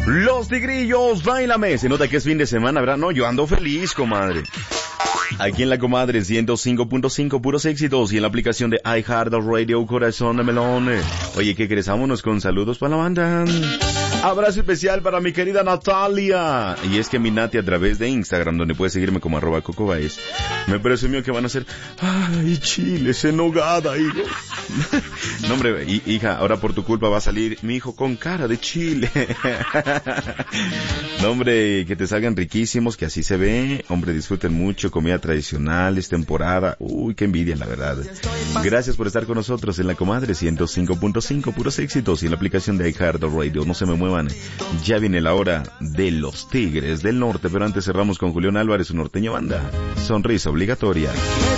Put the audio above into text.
Los Tigrillos, Báilame. Se nota que es fin de semana, ¿verdad? No, yo ando feliz, comadre. Aquí en la comadre 105.5, puros éxitos, y en la aplicación de iHeartRadio, Corazón de Melón. Oye, ¿qué crees? Vámonos con saludos para la banda. Abrazo especial para mi querida Natalia. Y es que mi Nati, a través de Instagram, donde puedes seguirme como @cocobaez, me presumió que van a hacer, ay, chiles en nogada, hijo. No, hombre, hija, ahora por tu culpa va a salir mi hijo con cara de chile. No, hombre, que te salgan riquísimos, que así se ve. Hombre, disfruten mucho, comida tradicional, es temporada. Uy, qué envidia, la verdad. Gracias por estar con nosotros en la comadre 105.5, puros éxitos, y en la aplicación de iHeartRadio. No se me muevan, ya viene la hora de los Tigres del Norte, pero antes cerramos con Julián Álvarez, su norteño banda. Sonrisa obligatoria.